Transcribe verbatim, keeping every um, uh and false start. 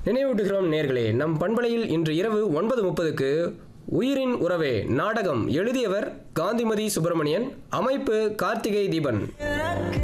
நினைவூட்டுகிறோம் நேர்களே, நம் பண்பலையில் இன்று இரவு ஒன்பது முப்பதுக்கு உயிரின் உறவே நாடகம் எழுதியவர் காந்திமதி சுப்பிரமணியன், அமைப்பு கார்த்திகை தீபன்.